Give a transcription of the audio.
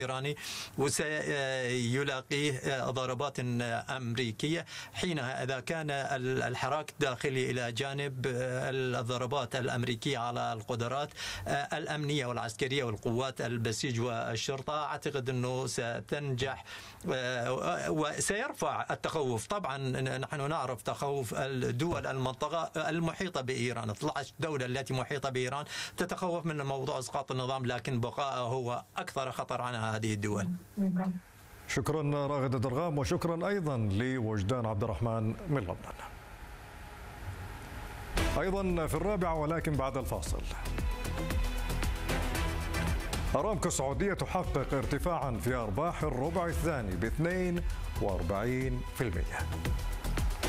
الإيراني وسيلاقيه ضربات أمريكية. حينها إذا كان الحراك الداخلي إلى جانب الضربات الأمريكية على القدرات الأمنية والعسكرية والقوات البسيج والشرطة، أعتقد أنه ستنجح وسيرفع التخوف. طبعا نحن نعرف تخوف الدول المنطقة المحيطة بإيران، 12 دولة التي محيطة بإيران تتخوف من موضوع إسقاط النظام، لكن بقائه هو أكثر خطر على هذه الدول. شكرا راغد الدرغام، وشكرا أيضا لوجدان عبد الرحمن من لندن. أيضا في الرابعة ولكن بعد الفاصل، أرامكو السعودية تحقق ارتفاعا في أرباح الربع الثاني ب 42%.